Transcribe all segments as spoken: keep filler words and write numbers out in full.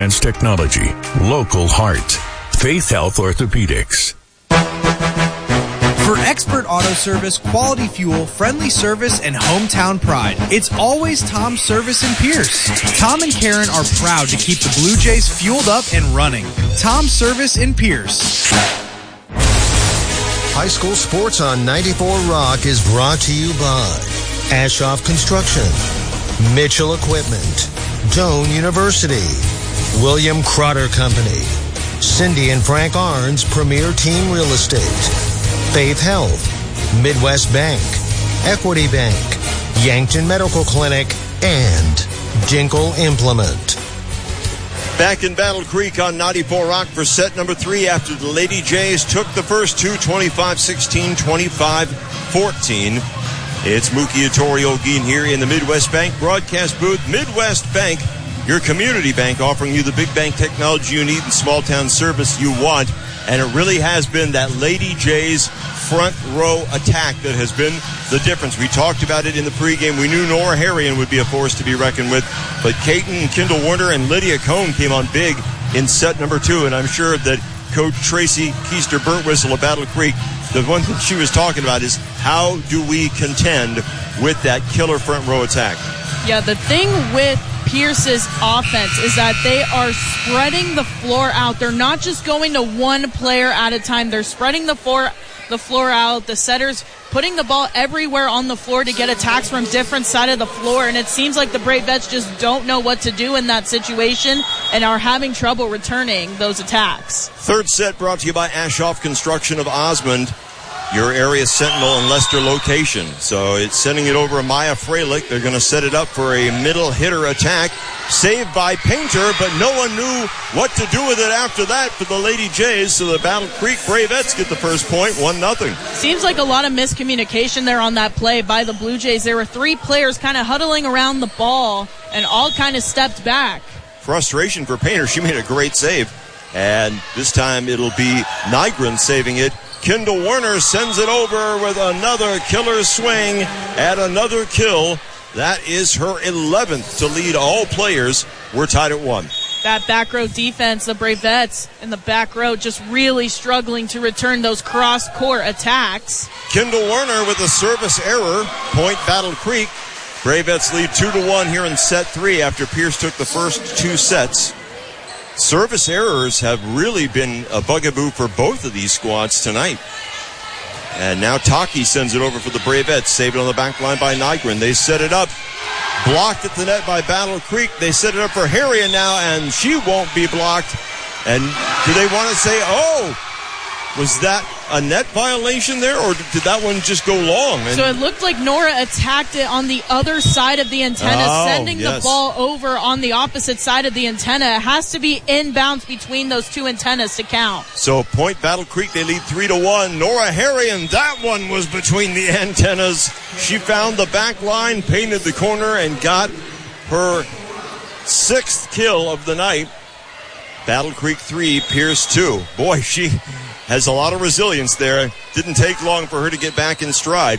advanced technology, local heart, Faith Health Orthopedics. For expert auto service, quality fuel, friendly service, and hometown pride, it's always Tom's Service in Pierce. Tom and Karen are proud to keep the Blue Jays fueled up and running. Tom's Service in Pierce. High school sports on ninety-four Rock is brought to you by Ashoff Construction, Mitchell Equipment, Doane University, William Crotter Company, Cindy and Frank Arns Premier Team Real Estate, Faith Health, Midwest Bank, Equity Bank, Yankton Medical Clinic, and Dinkle Implement. Back in Battle Creek on ninety-four Rock for set number three after the Lady Jays took the first two, twenty-five sixteen, twenty-five fourteen. It's Mookie Otori-Ogin here in the Midwest Bank broadcast booth. Midwest Bank, your community bank, offering you the big bank technology you need and small town service you want. And it really has been that Lady Jays front row attack that has been the difference. We talked about it in the pregame. We knew Nora Harrion would be a force to be reckoned with. But Kaiten, Kendall Warner, and Lydia Cohn came on big in set number two. And I'm sure that Coach Tracy Keister Burntwhistle of Battle Creek, the one thing she was talking about is how do we contend with that killer front row attack? Yeah, the thing with Pierce's offense is that they are spreading the floor out. They're not just going to one player at a time. They're spreading the floor, the floor out. The setters putting the ball everywhere on the floor to get attacks from different side of the floor. And it seems like the Bravettes just don't know what to do in that situation and are having trouble returning those attacks. Third set brought to you by Ashoff Construction of Osmond, your area sentinel and Lester location. So it's sending it over to Maya Freilich. They're going to set it up for a middle hitter attack. Saved by Painter, but no one knew what to do with it after that for the Lady Jays. So the Battle Creek Bravettes get the first point, one nothing. Seems like a lot of miscommunication there on that play by the Blue Jays. There were three players kind of huddling around the ball and all kind of stepped back. Frustration for Painter. She made a great save. And this time it'll be Nygren saving it. Kendall Warner sends it over with another killer swing and another kill. That is her eleventh to lead all players. We're tied at one. That back row defense, the Bravettes in the back row just really struggling to return those cross-court attacks. Kendall Warner with a service error. Point Battle Creek. Bravettes lead two to one here in set three after Pierce took the first two sets. Service errors have really been a bugaboo for both of these squads tonight. And now Taki sends it over for the Bravettes. Saved on the back line by Nygren. They set it up. Blocked at the net by Battle Creek. They set it up for Harrion now, and she won't be blocked. And do they want to say, oh, was that a net violation there, or did that one just go long? And so it looked like Nora attacked it on the other side of the antenna, oh, sending yes. the ball over on the opposite side of the antenna. It has to be inbounds between those two antennas to count. So point Battle Creek, they lead three to one. Nora Harrion, that one was between the antennas. She found the back line, painted the corner, and got her sixth kill of the night. Battle Creek three, Pierce two. Boy, she has a lot of resilience there. Didn't take long for her to get back in stride.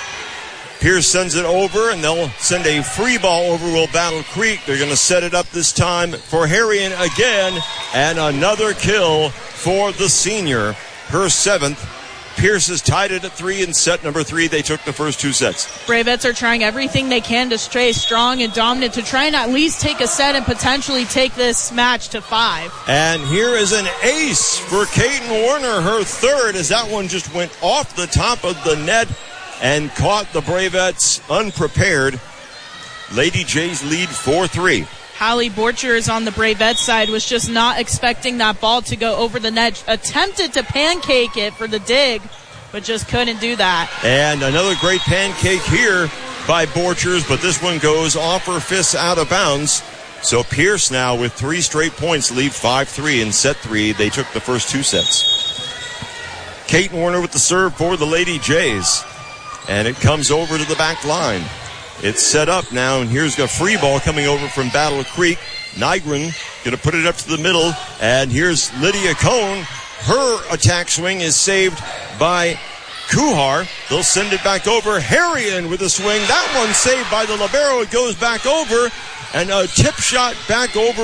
Pierce sends it over, and they'll send a free ball over will Battle Creek. They're going to set it up this time for Harrion again, and another kill for the senior, her seventh. Pierce has tied it at three in set number three. They took the first two sets. Bravettes are trying everything they can to stay strong and dominant to try and at least take a set and potentially take this match to five. And here is an ace for Kaiten Warner, her third, as that one just went off the top of the net and caught the Bravettes unprepared. Lady Jays lead four three. Hallie Borchers on the Bravettes side was just not expecting that ball to go over the net. Attempted to pancake it for the dig, but just couldn't do that. And another great pancake here by Borchers, but this one goes off her fists out of bounds. So Pierce now with three straight points lead five three in set three. They took the first two sets. Kaiten Warner with the serve for the Lady Jays. And it comes over to the back line. It's set up now, and here's a free ball coming over from Battle Creek. Nygren going to put it up to the middle, and here's Lydia Cohn. Her attack swing is saved by Kuhar. They'll send it back over. Harrion with a swing. That one saved by the libero. It goes back over, and a tip shot back over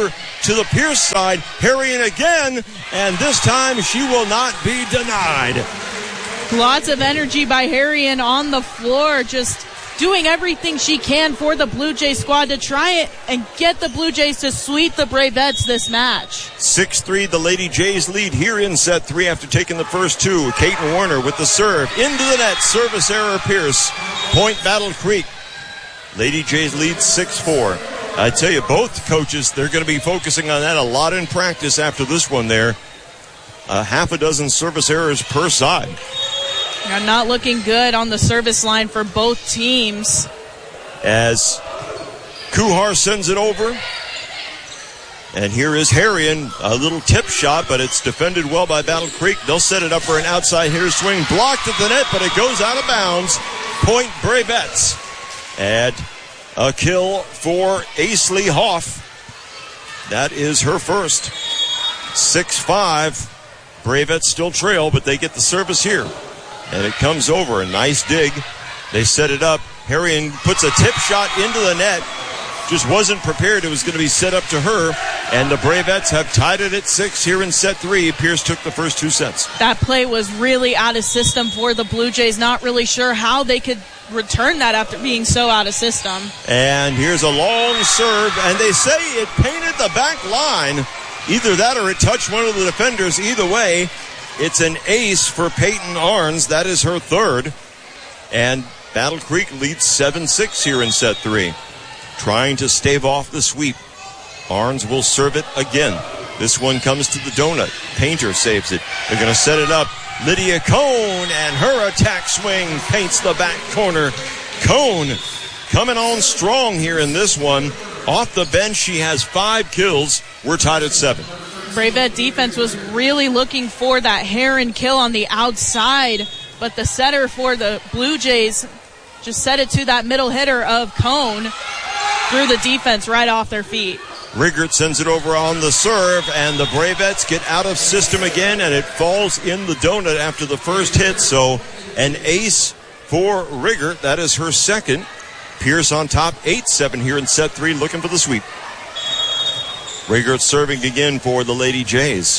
to the Pierce side. Harrion again, and this time she will not be denied. Lots of energy by Harrion on the floor, just doing everything she can for the Blue Jays squad to try it and get the Blue Jays to sweep the Bravettes this match. six three, the Lady Jays lead here in set three after taking the first two. Kaiten Warner with the serve. Into the net, service error Pierce. Point Battle Creek. Lady Jays lead six four. I tell you, both coaches, they're going to be focusing on that a lot in practice after this one there. A half a dozen service errors per side. Now not looking good on the service line for both teams. As Kuhar sends it over. And here is Harrion, a little tip shot, but it's defended well by Battle Creek. They'll set it up for an outside hitter swing. Blocked at the net, but it goes out of bounds. Point Bravettes. And a kill for Aisley Hoff. That is her first. six five. Bravettes still trail, but they get the service here. And it comes over. A nice dig. They set it up. Harrion puts a tip shot into the net. Just wasn't prepared. It was going to be set up to her. And the Bravettes have tied it at six here in set three. Pierce took the first two sets. That play was really out of system for the Blue Jays. Not really sure how they could return that after being so out of system. And here's a long serve. And they say it painted the back line. Either that or it touched one of the defenders. Either way, it's an ace for Peyton Arns. That is her third. And Battle Creek leads seven six here in set three. Trying to stave off the sweep. Arns will serve it again. This one comes to the donut. Painter saves it. They're going to set it up. Lydia Cone, and her attack swing paints the back corner. Cone coming on strong here in this one. Off the bench, she has five kills. We're tied at seven. Bravette defense was really looking for that Heron kill on the outside, but the setter for the Blue Jays just set it to that middle hitter of Cone. Threw the defense right off their feet. Riggert sends it over on the serve, and the Bravettes get out of system again, and it falls in the donut after the first hit. So an ace for Riggert. That is her second. Pierce on top, eight seven here in set three, looking for the sweep. Riggert serving again for the Lady Jays.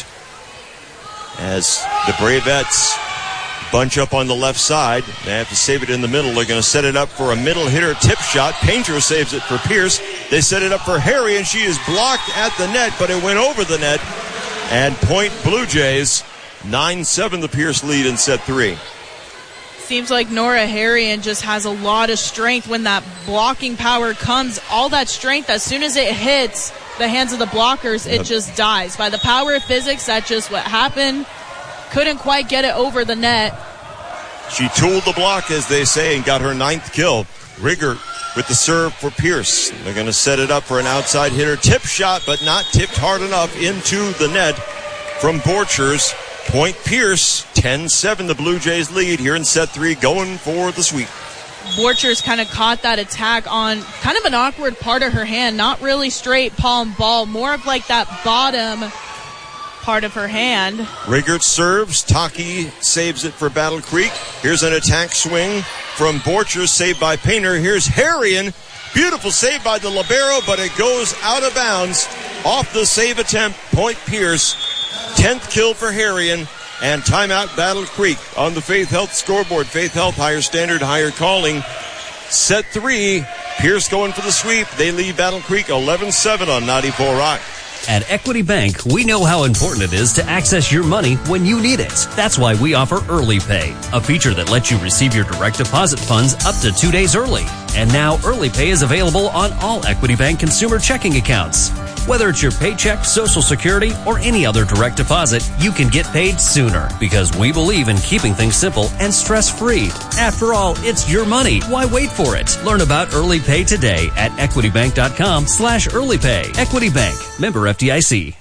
As the Bravettes bunch up on the left side. They have to save it in the middle. They're going to set it up for a middle hitter tip shot. Painter saves it for Pierce. They set it up for Harry, and she is blocked at the net, but it went over the net. And point Blue Jays, nine seven the Pierce lead in set three. Seems like Nora Harrion just has a lot of strength when that blocking power comes. All that strength, as soon as it hits the hands of the blockers, it just dies. By the power of physics, that's just what happened. Couldn't quite get it over the net. She tooled the block, as they say, and got her ninth kill. Riggert with the serve for Pierce. They're going to set it up for an outside hitter tip shot, but not tipped hard enough into the net from Borchers. Point Pierce, ten seven the Blue Jays lead here in set three, going for the sweep. Borchers kind of caught that attack on kind of an awkward part of her hand, not really straight palm ball, more of like that bottom part of her hand. Riggert serves. Taki saves it for Battle Creek. Here's an attack swing from Borchers, saved by Painter. Here's Harrion. Beautiful save by the libero, but it goes out of bounds off the save attempt. Point Pierce. tenth kill for Harrion, and timeout Battle Creek on the Faith Health scoreboard. Faith Health, higher standard, higher calling. Set three, Pierce going for the sweep. They lead Battle Creek eleven seven on ninety-four Rock. At Equity Bank, we know how important it is to access your money when you need it. That's why we offer Early Pay, a feature that lets you receive your direct deposit funds up to two days early. And now Early Pay is available on all Equity Bank consumer checking accounts. Whether it's your paycheck, Social Security, or any other direct deposit, you can get paid sooner because we believe in keeping things simple and stress-free. After all, it's your money. Why wait for it? Learn about Early Pay today at equitybank.com slash early pay. Equity Bank. Member F D I C.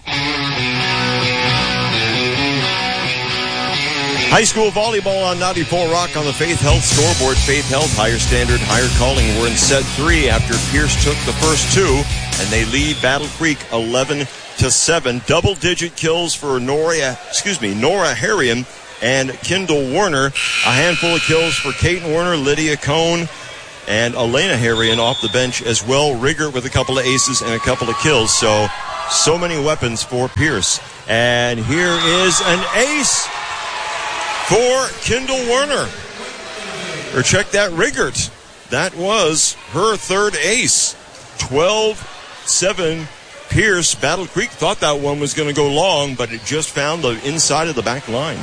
High school volleyball on ninety-four Rock on the Faith Health scoreboard. Faith Health, higher standard, higher calling. We're in set three after Pierce took the first two, and they lead Battle Creek eleven to seven. Double-digit kills for Nora, excuse me, Nora Harrion and Kendall Warner. A handful of kills for Kaiten Warner, Lydia Cone, and Elena Harrion off the bench as well. Riggert with a couple of aces and a couple of kills. So So many weapons for Pierce. And here is an ace for Kendall Werner. Or check that, Riggert. That was her third ace. twelve seven. Pierce. Battle Creek thought that one was going to go long, but it just found the inside of the back line.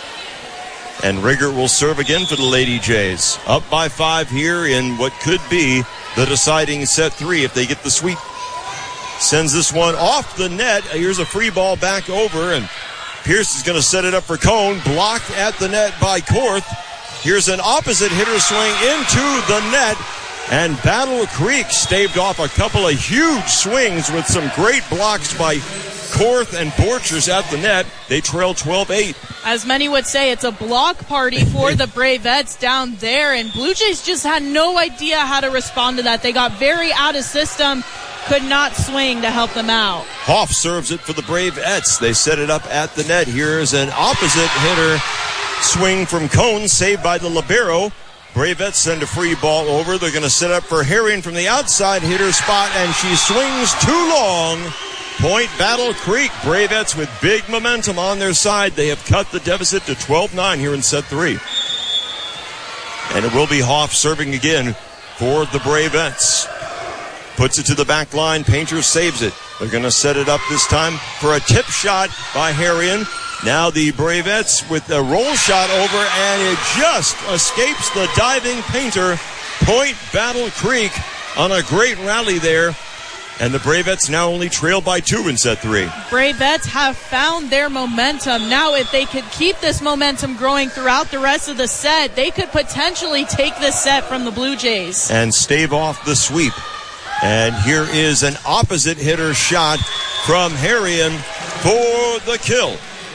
And Riggert will serve again for the Lady Jays. Up by five here in what could be the deciding set three if they get the sweep. Sends this one off the net. Here's a free ball back over, and Pierce is going to set it up for Cone. Blocked at the net by Korth. Here's an opposite hitter swing into the net. And Battle Creek staved off a couple of huge swings with some great blocks by Korth and Borchers at the net. They trail twelve eight. As many would say, it's a block party for the Bravettes down there, and Blue Jays just had no idea how to respond to that. They got very out of system, could not swing to help them out. Hoff serves it for the Bravettes. They set it up at the net. Here's an opposite hitter swing from Cone, saved by the libero. Bravettes send a free ball over. They're going to set up for Herring from the outside hitter spot, and she swings too long. Point Battle Creek. Bravettes with big momentum on their side. They have cut the deficit to twelve nine here in set three. And it will be Hoff serving again for the Bravettes. Puts it to the back line. Painter saves it. They're going to set it up this time for a tip shot by Herring. Now the Bravettes with a roll shot over, and it just escapes the diving Painter. Point Battle Creek on a great rally there. And the Bravettes now only trail by two in set three. Bravettes have found their momentum. Now if they could keep this momentum growing throughout the rest of the set, they could potentially take this set from the Blue Jays. And stave off the sweep. And here is an opposite hitter shot from Herring for the kill.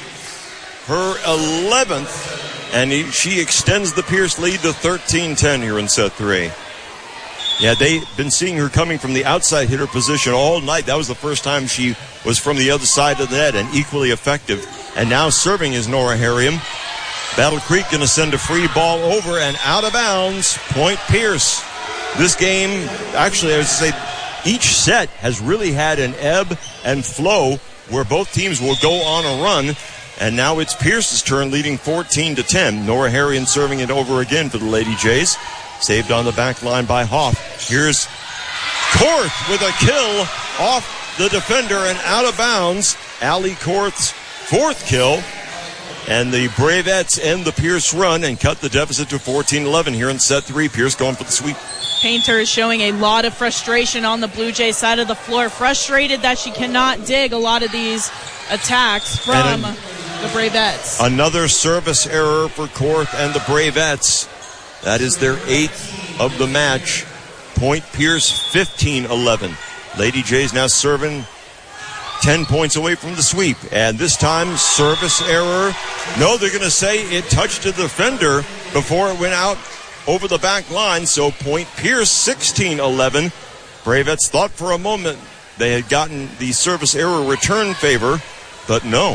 Her eleventh, and he, she extends the Pierce lead to thirteen ten here in set three. Yeah, they've been seeing her coming from the outside hitter position all night. That was the first time she was from the other side of the net and equally effective. And now serving is Nora Herring. Battle Creek going to send a free ball over and out of bounds. Point Pierce. This game, actually, I would say each set has really had an ebb and flow where both teams will go on a run. And now it's Pierce's turn, leading fourteen to ten. Nora Herring serving it over again for the Lady Jays. Saved on the back line by Hoff. Here's Korth with a kill off the defender and out of bounds. Allie Korth's fourth kill. And the Bravettes end the Pierce run and cut the deficit to fourteen eleven here in set three. Pierce going for the sweep. Painter is showing a lot of frustration on the Blue Jay side of the floor. Frustrated that she cannot dig a lot of these attacks from an, the Bravettes. Another service error for Korth and the Bravettes. That is their eighth of the match. Point Pierce fifteen eleven. Lady Jays now serving ten points away from the sweep. And this time, service error. No, they're going to say it touched the defender before it went out over the back line. So point Pierce sixteen eleven. Bravettes thought for a moment they had gotten the service error return favor, but no.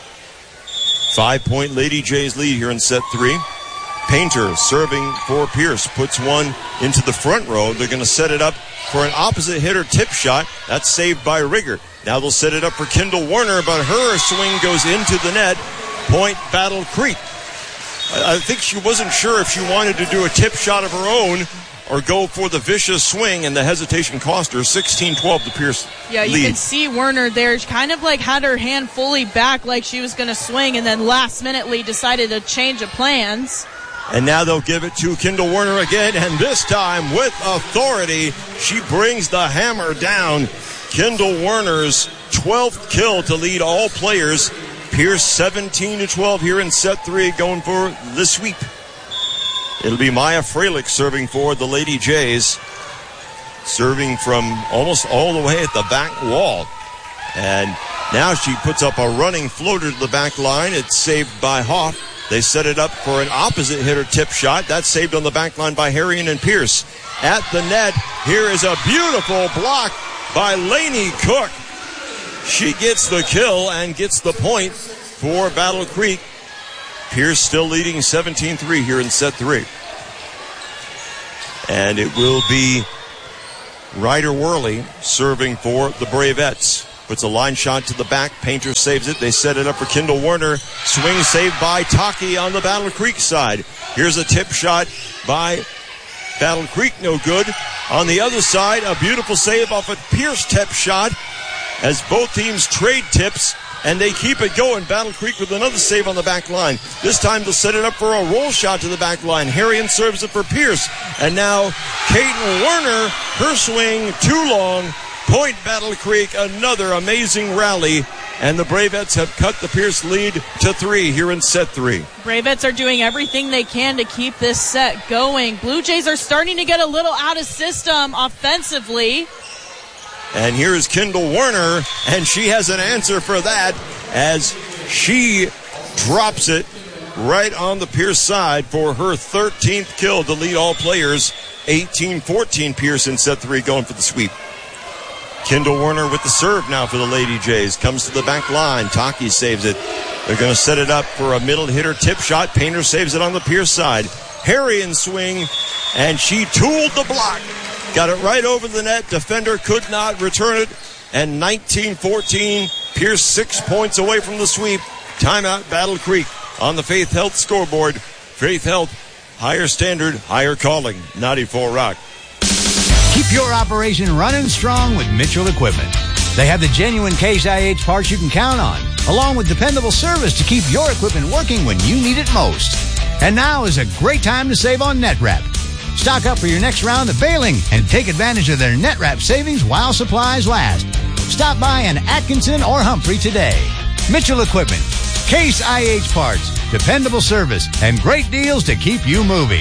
Five-point Lady Jays lead here in set three. Painter serving for Pierce. Puts one into the front row. They're going to set it up for an opposite hitter tip shot. That's saved by Riggert. Now they'll set it up for Kendall Werner, but her swing goes into the net. Point Battle Creek. I think she wasn't sure if she wanted to do a tip shot of her own or go for the vicious swing, and the hesitation cost her. sixteen twelve to Pierce. Yeah, you lead. can see Werner there. She kind of like had her hand fully back like she was going to swing, and then last minutely decided to change of plans. And now they'll give it to Kendall Werner again, and this time with authority, she brings the hammer down. Kendall Werner's twelfth kill to lead all players. Pierce seventeen to twelve here in set three, going for the sweep. It'll be Maya Freilich serving for the Lady Jays, serving from almost all the way at the back wall. And now she puts up a running floater to the back line. It's saved by Hoff. They set it up for an opposite hitter tip shot. That's saved on the back line by Herring and Pierce. At the net, here is a beautiful block by Lainey Cook. She gets the kill and gets the point for Battle Creek. Pierce still leading seventeen three here in set three. And it will be Ryder Worley serving for the Bravettes. Puts a line shot to the back. Painter saves it. They set it up for Kendall Werner. Swing saved by Taki on the Battle Creek side. Here's a tip shot by Battle Creek. No good. On the other side, a beautiful save off a Pierce tip shot as both teams trade tips, and they keep it going. Battle Creek with another save on the back line. This time they'll set it up for a roll shot to the back line. Harrion serves it for Pierce. And now Kaiten Werner, her swing too long. Point Battle Creek, another amazing rally. And the Bravettes have cut the Pierce lead to three here in set three. Bravettes are doing everything they can to keep this set going. Blue Jays are starting to get a little out of system offensively. And here's Kendall Werner, and she has an answer for that as she drops it right on the Pierce side for her thirteenth kill to lead all players. eighteen fourteen Pierce in set three, going for the sweep. Kendall Werner with the serve now for the Lady Jays. Comes to the back line. Taki saves it. They're going to set it up for a middle hitter tip shot. Painter saves it on the Pierce side. Harrion swing, and she tooled the block. Got it right over the net. Defender could not return it. And nineteen fourteen, Pierce six points away from the sweep. Timeout, Battle Creek on the Faith Health scoreboard. Faith Health, higher standard, higher calling. ninety-four Rock. Keep your operation running strong with Mitchell Equipment. They have the genuine Case I H parts you can count on, along with dependable service to keep your equipment working when you need it most. And now is a great time to save on net wrap. Stock up for your next round of baling and take advantage of their net wrap savings while supplies last. Stop by an Atkinson or Humphrey today. Mitchell Equipment, Case I H parts, dependable service, and great deals to keep you moving.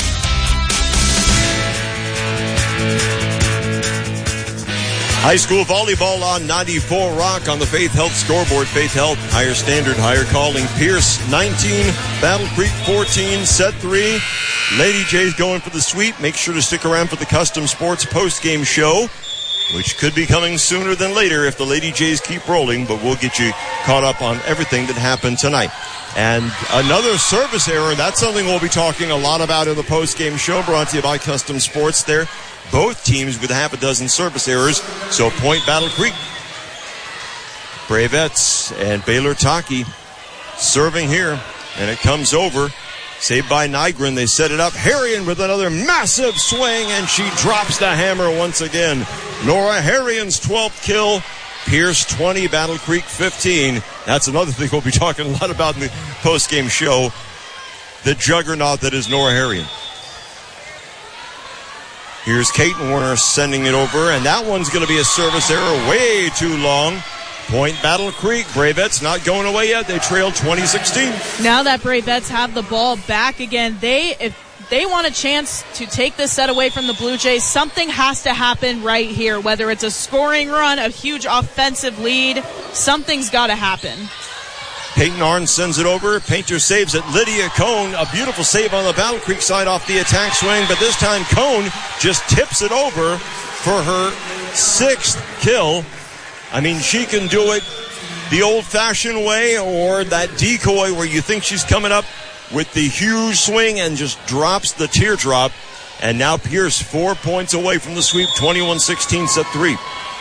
High school volleyball on ninety-four Rock on the Faith Health scoreboard. Faith Health, higher standard, higher calling. Pierce nineteen, Battle Creek fourteen, set three. Lady Jays going for the sweep. Make sure to stick around for the Custom Sports post-game show, which could be coming sooner than later if the Lady Jays keep rolling, but we'll get you caught up on everything that happened tonight. And another service error, that's something we'll be talking a lot about in the post-game show, brought to you by Custom Sports there. Both teams with half a dozen service errors, so point Battle Creek. Bravettes and Baylor Taki serving here, and it comes over. Saved by Nygren. They set it up. Harrion with another massive swing, and she drops the hammer once again. Nora Harrion's twelfth kill. Pierce twenty, Battle Creek fifteen. That's another thing we'll be talking a lot about in the post-game show. The juggernaut that is Nora Harrion. Here's Kaiten Werner sending it over, and that one's going to be a service error way too long. Point Battle Creek. Bravettes not going away yet. They trail twenty sixteen. Now that Bravettes have the ball back again, they if they want a chance to take this set away from the Blue Jays, something has to happen right here. Whether it's a scoring run, a huge offensive lead, something's got to happen. Peyton Arns sends it over. Painter saves it. Lydia Cohn, a beautiful save on the Battle Creek side off the attack swing, but this time Cohn just tips it over for her sixth kill. I mean, she can do it the old-fashioned way or that decoy where you think she's coming up with the huge swing and just drops the teardrop. And now Pierce four points away from the sweep, twenty-one sixteen, set three.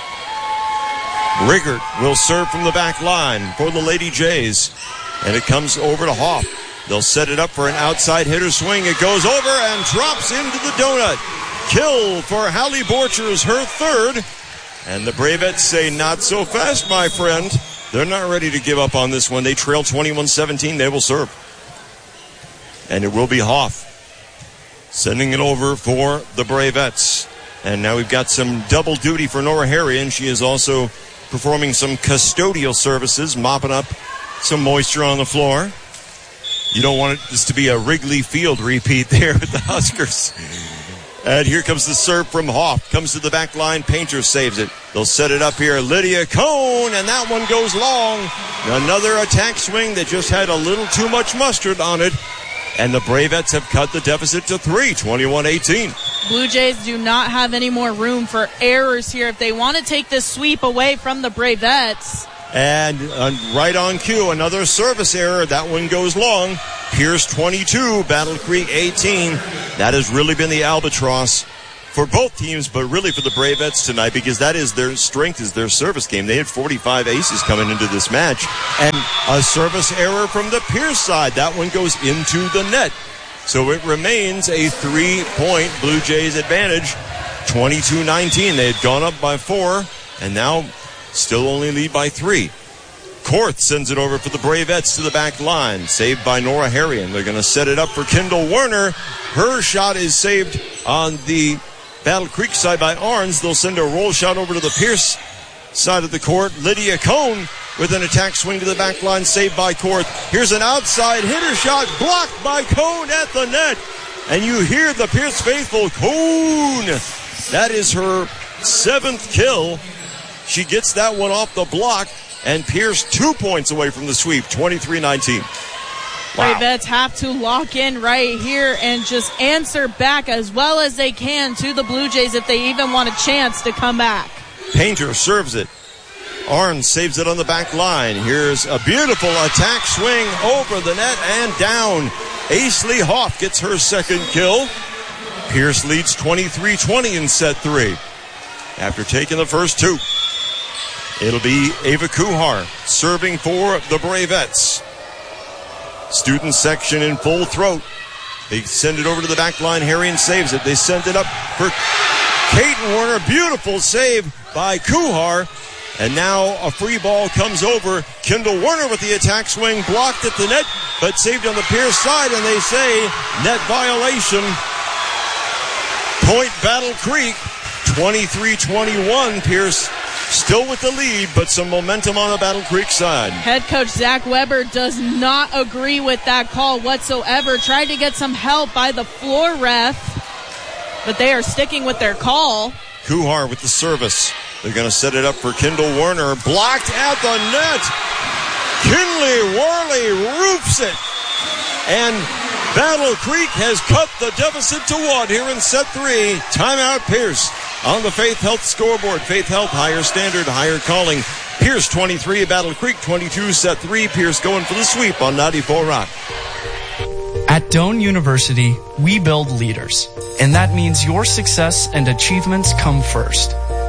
Riggert will serve from the back line for the Lady Jays. And it comes over to Hoff. They'll set it up for an outside hitter swing. It goes over and drops into the donut. Kill for Hallie Borchers, her third. And the Bravettes say, not so fast, my friend. They're not ready to give up on this one. They trail twenty-one seventeen. They will serve. And it will be Hoff sending it over for the Bravettes. And now we've got some double duty for Nora Harrion. She is also performing some custodial services, mopping up some moisture on the floor. You don't want this to be a Wrigley Field repeat there with the Huskers. And here comes the serve from Hoff. Comes to the back line. Painter saves it. They'll set it up here. Lydia Cohn, and that one goes long. Another attack swing that just had a little too much mustard on it. And the Bravettes have cut the deficit to three, twenty-one eighteen. Blue Jays do not have any more room for errors here if they want to take this sweep away from the Bravettes. And uh, right on cue, another service error. That one goes long. Pierce twenty-two, Battle Creek eighteen. That has really been the albatross for both teams, but really for the Bravettes tonight, because that is their strength, is their service game. They had forty-five aces coming into this match. And a service error from the Pierce side. That one goes into the net. So it remains a three-point Blue Jays advantage, twenty-two nineteen. They had gone up by four, and now still only lead by three. Korth sends it over for the Bravettes to the back line. Saved by Nora Harrion. They're going to set it up for Kendall Werner. Her shot is saved on the Battle Creek side by Arns. They'll send a roll shot over to the Pierce side of the court. Lydia Cohn with an attack swing to the back line, saved by Korth. Here's an outside hitter shot blocked by Cohn at the net. And you hear the Pierce faithful, Cohn. That is her seventh kill. She gets that one off the block. And Pierce two points away from the sweep, twenty-three nineteen. Wow. Bravettes have to lock in right here and just answer back as well as they can to the Blue Jays if they even want a chance to come back. Painter serves it. Arns saves it on the back line. Here's a beautiful attack swing over the net and down. Aisley Hoff gets her second kill. Pierce leads twenty-three twenty in set three after taking the first two. It'll be Ava Kuhar serving for the Bravettes. Student section in full throat. They send it over to the back line. Harrion saves it. They send it up for Kaiten Werner. Beautiful save by Kuhar. And now a free ball comes over. Kendall Werner with the attack swing, blocked at the net, but saved on the Pierce side, and they say net violation. Point Battle Creek, twenty-three twenty-one. Pierce still with the lead, but some momentum on the Battle Creek side. Head coach Zach Weber does not agree with that call whatsoever. Tried to get some help by the floor ref, but they are sticking with their call. Kuhar with the service. They're going to set it up for Kendall Werner. Blocked at the net. Kinley Worley roofs it. And Battle Creek has cut the deficit to one here in set three. Timeout Pierce on the Faith Health scoreboard. Faith Health, higher standard, higher calling. Pierce twenty-three, Battle Creek twenty-two, set three. Pierce going for the sweep on ninety-four Rock. At Doane University, we build leaders, and that means your success and achievements come first.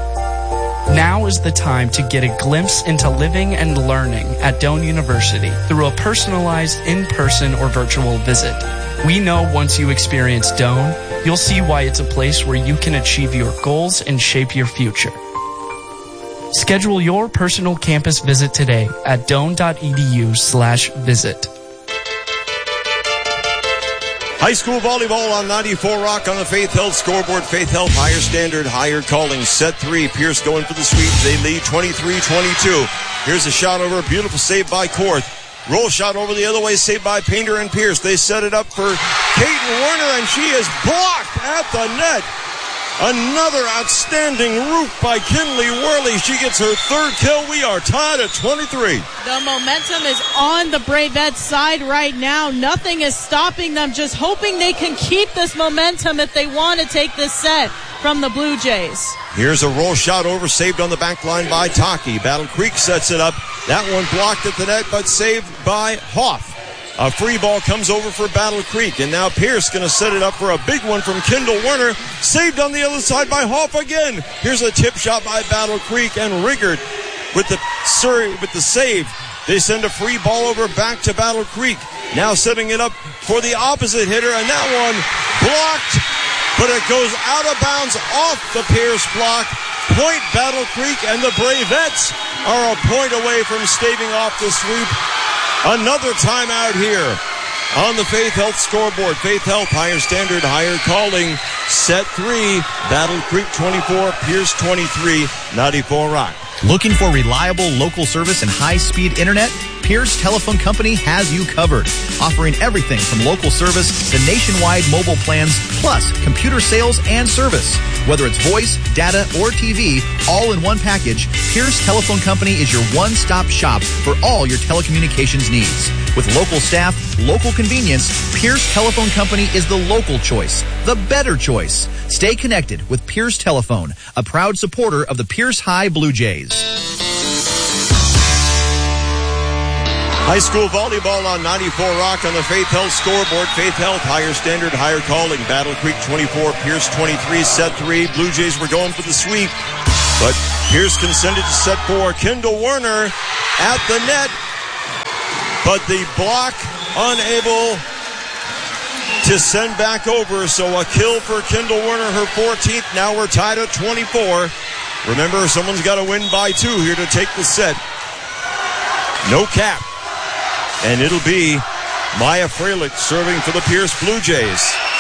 Now is the time to get a glimpse into living and learning at Doane University through a personalized in-person or virtual visit. We know once you experience Doane, you'll see why it's a place where you can achieve your goals and shape your future. Schedule your personal campus visit today at doane.edu slash visit. High school volleyball on ninety-four Rock on the Faith Health scoreboard. Faith Health, higher standard, higher calling. Set three. Pierce going for the sweep. They lead twenty-three twenty-two. Here's a shot over. Beautiful save by Korth. Roll shot over the other way, saved by Painter and Pierce. They set it up for Kaiten Werner, and she is blocked at the net. Another outstanding roof by Kinley Worley. She gets her third kill. We are tied at twenty-three. The momentum is on the Bravettes side right now. Nothing is stopping them, just hoping they can keep this momentum if they want to take this set from the Blue Jays. Here's a roll shot over, saved on the back line by Taki. Battle Creek sets it up. That one blocked at the net, but saved by Hoff. A free ball comes over for Battle Creek, and now Pierce going to set it up for a big one from Kendall Werner. Saved on the other side by Hoff again. Here's a tip shot by Battle Creek, and Riggert with the with the save. They send a free ball over back to Battle Creek. Now setting it up for the opposite hitter, and that one blocked, but it goes out of bounds off the Pierce block. Point Battle Creek, and the Bravettes are a point away from staving off the sweep. Another timeout here on the Faith Health scoreboard. Faith Health, higher standard, higher calling. Set three, Battle Creek twenty-four, Pierce twenty-three, ninety-four Rock. Looking for reliable local service and high-speed internet? Pierce Telephone Company has you covered, offering everything from local service to nationwide mobile plans, plus computer sales and service. Whether it's voice, data, or T V, all in one package, Pierce Telephone Company is your one-stop shop for all your telecommunications needs. With local staff, local convenience, Pierce Telephone Company is the local choice, the better choice. Stay connected with Pierce Telephone, a proud supporter of the Pierce High Blue Jays. High school volleyball on ninety-four Rock on the Faith Health scoreboard. Faith Health, higher standard, higher calling. Battle Creek twenty-four, Pierce twenty-three, set three. Blue Jays were going for the sweep, but Pierce can send it to set four. Kendall Werner at the net, but the block unable to send back over. So a kill for Kendall Werner, her fourteenth. Now we're tied at twenty-four. Remember, someone's got to win by two here to take the set. No cap. And it'll be Maya Freilich serving for the Pierce Blue Jays.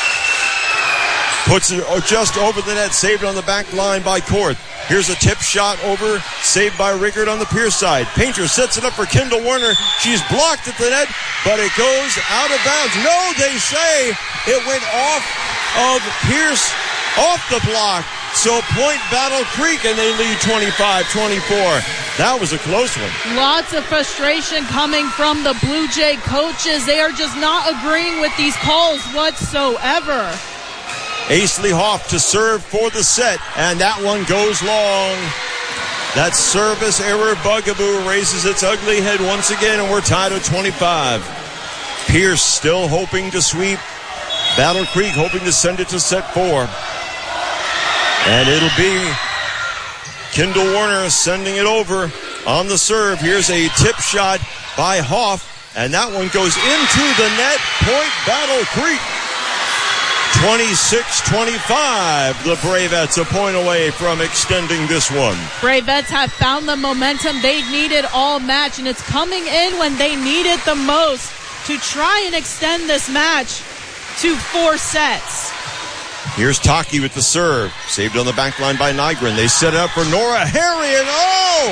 Puts it just over the net, saved on the back line by Korth. Here's a tip shot over, saved by Rickard on the Pierce side. Painter sets it up for Kendall Werner. She's blocked at the net, but it goes out of bounds. No, they say it went off of Pierce, off the block. So point Battle Creek, and they lead twenty-five twenty-four. That was a close one. Lots of frustration coming from the Blue Jay coaches. They are just not agreeing with these calls whatsoever. Aisley Hoff to serve for the set, and that one goes long. That service error bugaboo raises its ugly head once again, and we're tied at twenty-five. Pierce still hoping to sweep. Battle Creek hoping to send it to set four. And it'll be Kendall Werner sending it over on the serve. Here's a tip shot by Hoff, and that one goes into the net. Point Battle Creek. twenty-six twenty-five. The Bravettes a point away from extending this one. Bravettes have found the momentum they needed all match, and it's coming in when they need it the most to try and extend this match to four sets. Here's Taki with the serve. Saved on the back line by Nygren. They set it up for Nora Harry, and oh!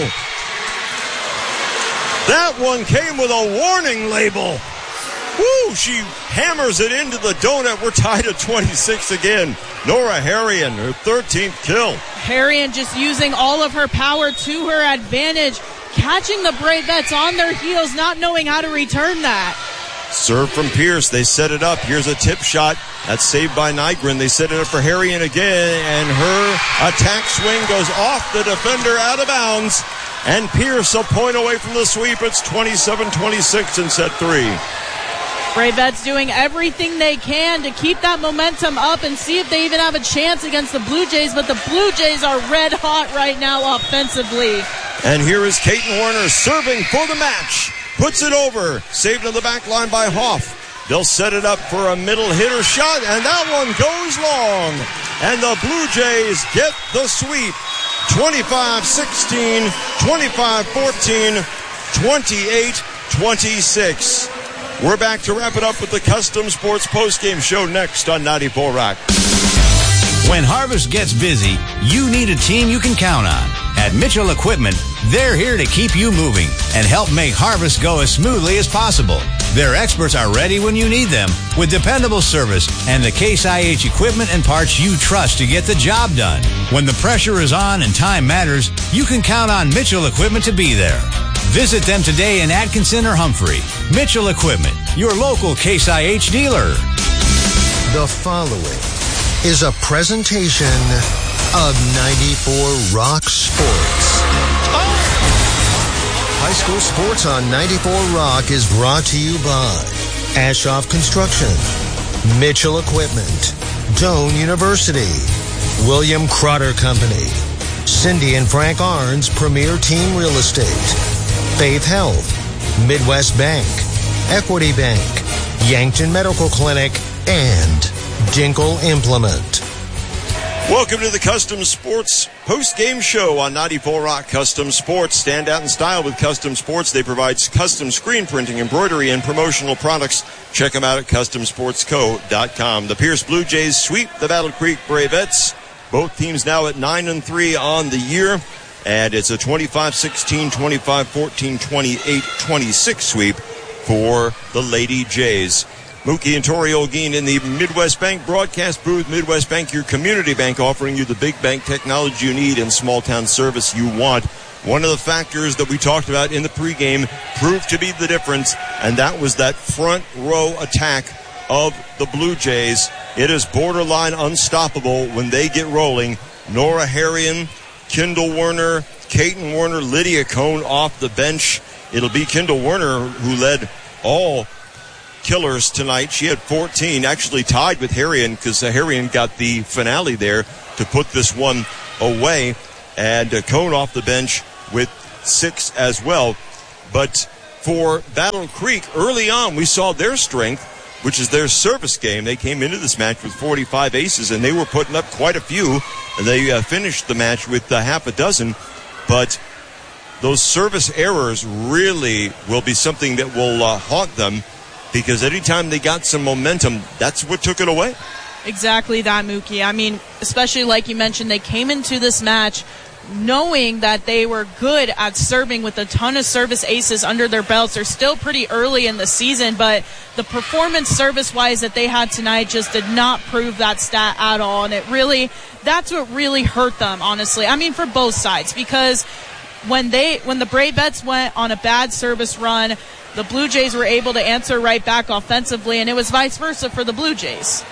That one came with a warning label. Woo! She hammers it into the donut. We're tied at twenty-six again. Nora Harrian, her thirteenth kill. Harrian just using all of her power to her advantage, catching the Bravettes on their heels, not knowing how to return that. Serve from Pierce. They set it up. Here's a tip shot. That's saved by Nygren. They set it up for Harrian again, and her attack swing goes off the defender out of bounds. And Pierce a point away from the sweep. It's twenty-seven twenty-six in set three. Bravettes doing everything they can to keep that momentum up and see if they even have a chance against the Blue Jays, but the Blue Jays are red hot right now offensively. And here is Kaiten Werner serving for the match. Puts it over. Saved on the back line by Hoff. They'll set it up for a middle hitter shot, and that one goes long. And the Blue Jays get the sweep. twenty-five sixteen, twenty-five fourteen, twenty-eight twenty-six. We're back to wrap it up with the Custom Sports postgame show next on ninety-four Rock. When harvest gets busy, you need a team you can count on. At Mitchell Equipment, they're here to keep you moving and help make harvest go as smoothly as possible. Their experts are ready when you need them with dependable service and the Case I H equipment and parts you trust to get the job done. When the pressure is on and time matters, you can count on Mitchell Equipment to be there. Visit them today in Atkinson or Humphrey. Mitchell Equipment, your local Case I H dealer. The following is a presentation of ninety-four Rock Sports. High school sports on ninety-four Rock is brought to you by Ashoff Construction, Mitchell Equipment, Doane University, William Crotter Company, Cindy and Frank Arns Premier Team Real Estate, Faith Health, Midwest Bank, Equity Bank, Yankton Medical Clinic, and Dinkle Implement. Welcome to the Custom Sports post-game show on ninety-four Rock. Custom Sports. Stand out in style with Custom Sports. They provide custom screen printing, embroidery, and promotional products. Check them out at custom sports co dot com. The Pierce Blue Jays sweep the Battle Creek Bravettes. Both teams now at nine and three on the year. And it's a twenty-five sixteen, twenty-five fourteen, twenty-eight twenty-six sweep for the Lady Jays. Mookie and Tori Olguin in the Midwest Bank broadcast booth. Midwest Bank, your community bank, offering you the big bank technology you need and small town service you want. One of the factors that we talked about in the pregame proved to be the difference, and that was that front row attack of the Blue Jays. It is borderline unstoppable when they get rolling. Nora Harrian, Kendall Werner, Kaiten Werner, Lydia Cohn off the bench. it'll be Kendall Werner who led all killers tonight. She had fourteen, actually tied with Harrion because Harrion got the finale there to put this one away. And uh, Cone off the bench with six as well. But for Battle Creek, early on, we saw their strength, which is their service game. They came into this match with forty-five aces, and they were putting up quite a few. They uh, finished the match with uh, half a dozen. But those service errors really will be something that will uh, haunt them, because anytime they got some momentum, that's what took it away. Exactly that, Mookie. I mean, especially like you mentioned, they came into this match knowing that they were good at serving with a ton of service aces under their belts. They're still pretty early in the season, but the performance service-wise that they had tonight just did not prove that stat at all, and it really, that's what really hurt them, honestly. I mean, for both sides, because when they, when the Bravettes went on a bad service run, the Blue Jays were able to answer right back offensively, and it was vice versa for the Blue Jays.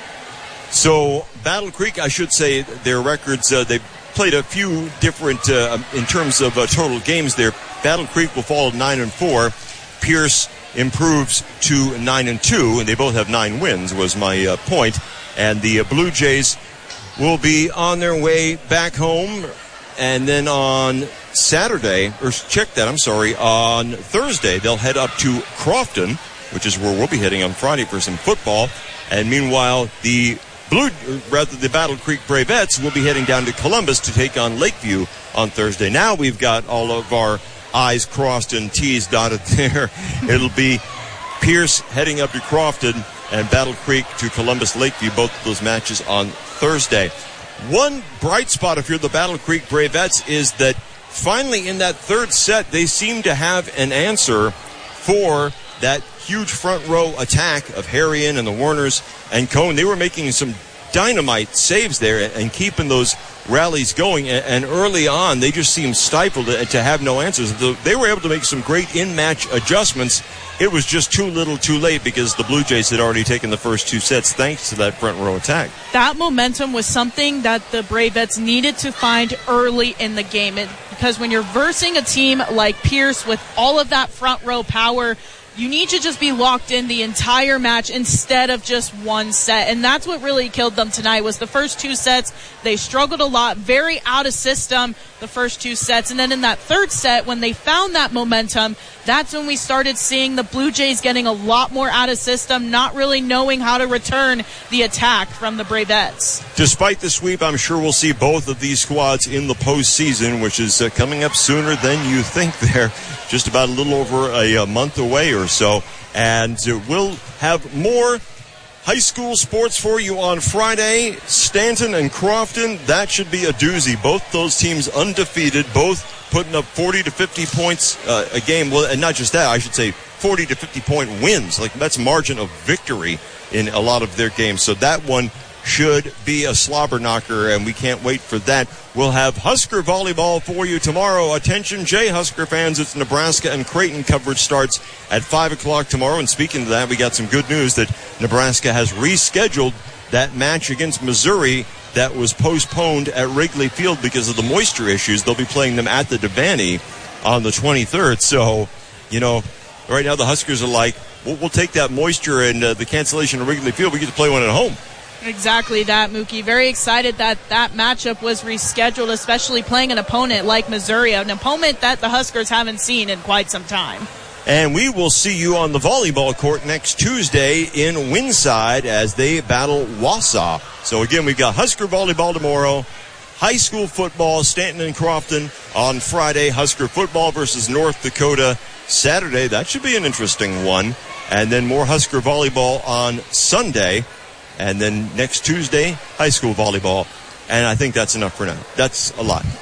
So Battle Creek, I should say, their records, uh, they played a few different, uh, in terms of uh, total games there. Battle Creek will fall nine and four. Pierce improves to nine and two, and they both have nine wins, was my uh, point. And the uh, Blue Jays will be on their way back home, and then on Saturday, or check that, I'm sorry, on Thursday, they'll head up to Crofton, which is where we'll be heading on Friday for some football. And meanwhile, the Blue, rather the Battle Creek Bravettes will be heading down to Columbus to take on Lakeview on Thursday. Now we've got all of our I's crossed and T's dotted there. It'll be Pierce heading up to Crofton and Battle Creek to Columbus Lakeview, both of those matches on Thursday. One bright spot, if you're the Battle Creek Bravettes, is that finally in that third set, they seem to have an answer for that huge front row attack of Harrion and the Warners and Cone. They were making some dynamite saves there and keeping those rallies going. And early on, they just seemed stifled to have no answers. They were able to make some great in-match adjustments. It was just too little too late because the Blue Jays had already taken the first two sets thanks to that front row attack. That momentum was something that the Bravettes needed to find early in the game. It, because when you're versing a team like Pierce with all of that front row power, you need to just be locked in the entire match instead of just one set. And that's what really killed them tonight was the first two sets. They struggled a lot, very out of system the first two sets. And then in that third set, when they found that momentum, that's when we started seeing the Blue Jays getting a lot more out of system, not really knowing how to return the attack from the Bravettes. Despite the sweep, I'm sure we'll see both of these squads in the postseason, which is uh, coming up sooner than you think there. Just about a little over a, a month away or so. And uh, we'll have more high school sports for you on Friday. Stanton and Crofton, that should be a doozy. Both those teams undefeated, both putting up forty to fifty points uh, a game. Well, and not just that, I should say forty to fifty point wins. Like, that's margin of victory in a lot of their games. So that one should be a slobber knocker, and we can't wait for that. We'll have Husker volleyball for you tomorrow. Attention, Jay Husker fans, it's Nebraska and Creighton. Coverage starts at five o'clock tomorrow. And speaking of that, we got some good news that Nebraska has rescheduled that match against Missouri that was postponed at Wrigley Field because of the moisture issues. They'll be playing them at the Devaney on the twenty-third. So, you know, right now the Huskers are like, we'll, we'll take that moisture and uh, the cancellation of Wrigley Field. We get to play one at home. Exactly that, Mookie. Very excited that that matchup was rescheduled, especially playing an opponent like Missouri, an opponent that the Huskers haven't seen in quite some time. And we will see you on the volleyball court next Tuesday in Winside as they battle Wausau. So again, we've got Husker volleyball tomorrow, high school football, Stanton and Crofton on Friday, Husker football versus North Dakota Saturday. That should be an interesting one. And then more Husker volleyball on Sunday. And then next Tuesday, high school volleyball. And I think that's enough for now. That's a lot.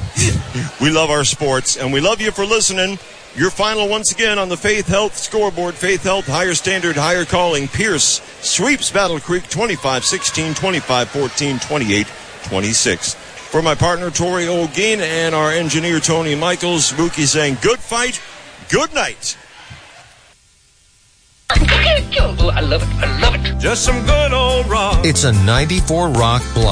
We love our sports, and we love you for listening. Your final once again on the Faith Health scoreboard. Faith Health, higher standard, higher calling. Pierce sweeps Battle Creek twenty-five sixteen, twenty-five fourteen, twenty-eight twenty-six. For my partner, Tori Olguin, and our engineer, Tony Michaels, Mookie saying good fight, good night. I love it. I love it. Just some good old rock. It's a ninety-four Rock block.